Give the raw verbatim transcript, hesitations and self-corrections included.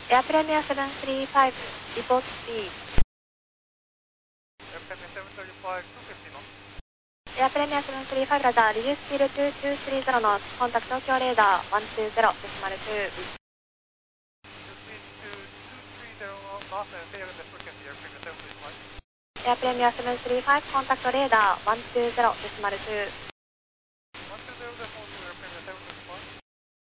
エアプレミアセブンスリーファイブ、リポートスピード。 エアプレミアセブンスリーファイブ、にじゅうノット。 エアプレミアセブンスリーファイブラダー、リデュースピードににさんゼロのコンタクト東京レーダー、いちにゼロデシマルに。エアプレミアセブンスリーファイブコンタクトレーダー、いちにゼロデシマルに。